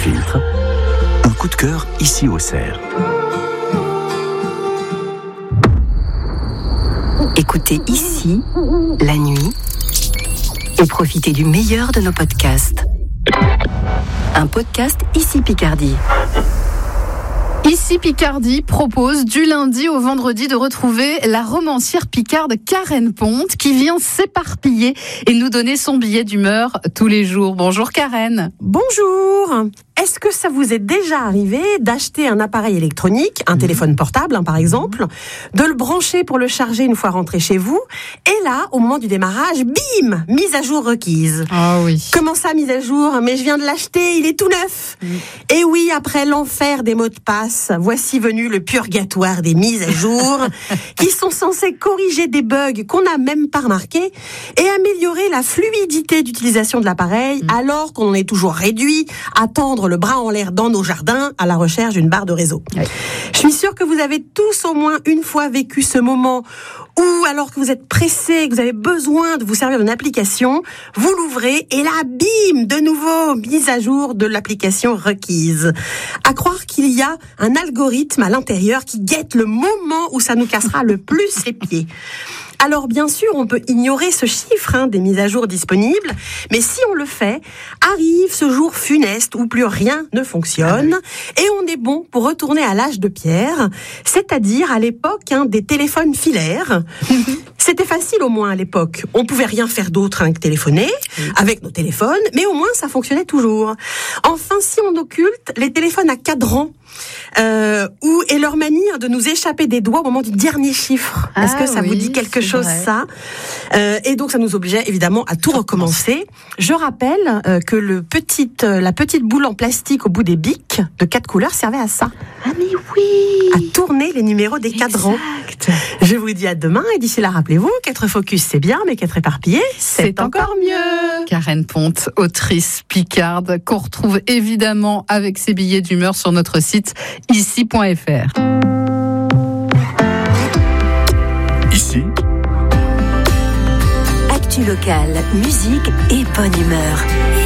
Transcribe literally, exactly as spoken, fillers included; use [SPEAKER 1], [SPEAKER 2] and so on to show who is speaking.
[SPEAKER 1] filtre. Un coup de cœur ici au Cerf.
[SPEAKER 2] Écoutez ici, la nuit, et profitez du meilleur de nos podcasts. Un podcast Ici Picardie.
[SPEAKER 3] Ici Picardie propose du lundi au vendredi de retrouver la romancière picarde Karen Ponte qui vient s'éparpiller et nous donner son billet d'humeur tous les jours. Bonjour Karen.
[SPEAKER 4] Bonjour. Est-ce que ça vous est déjà arrivé d'acheter un appareil électronique, un mmh. téléphone portable hein, par exemple, de le brancher pour le charger une fois rentré chez vous, et là, au moment du démarrage, bim, mise à jour requise.
[SPEAKER 3] Ah oui.
[SPEAKER 4] Comment ça, mise à jour ? Mais je viens de l'acheter, il est tout neuf. Mmh. Et oui, après l'enfer des mots de passe, voici venu le purgatoire des mises à jour, qui sont censées corriger des bugs qu'on n'a même pas remarqués et améliorer la fluidité d'utilisation de l'appareil, mmh. alors qu'on en est toujours réduit à tendre le bras en l'air dans nos jardins à la recherche d'une barre de réseau. Oui. Je suis sûre que vous avez tous au moins une fois vécu ce moment où, alors que vous êtes pressé, que vous avez besoin de vous servir d'une application, vous l'ouvrez et là, bim, de nouveau, mise à jour de l'application requise. À croire qu'il y a un algorithme à l'intérieur qui guette le moment où ça nous cassera le plus les pieds. Alors bien sûr, on peut ignorer ce chiffre hein, des mises à jour disponibles, mais si on le fait, arrive ce jour funeste où plus rien ne fonctionne, ah oui. et on est bon pour retourner à l'âge de pierre, c'est-à-dire à l'époque hein, des téléphones filaires. C'était facile au moins à l'époque. On pouvait rien faire d'autre hein, que téléphoner oui. avec nos téléphones, mais au moins ça fonctionnait toujours. Enfin, si on occulte les téléphones à cadran, euh, où est leur manière de nous échapper des doigts au moment du dernier chiffre. Ah, Est-ce que ça oui, vous dit quelque chose vrai. ça euh, Et donc ça nous obligeait évidemment à tout recommencer. Je rappelle euh, que le petit, euh, la petite boule en plastique au bout des bics de quatre couleurs servait à ça.
[SPEAKER 3] Ah mais oui,
[SPEAKER 4] à tourner les numéros des exact. cadrans. Je vous dis à demain et d'ici là rappelez-vous qu'être focus c'est bien, mais qu'être éparpillé c'est, c'est encore mieux.
[SPEAKER 3] Karen Ponte, autrice picarde, qu'on retrouve évidemment avec ses billets d'humeur sur notre site ici point f r.
[SPEAKER 1] Ici,
[SPEAKER 2] actu locale, musique et bonne humeur.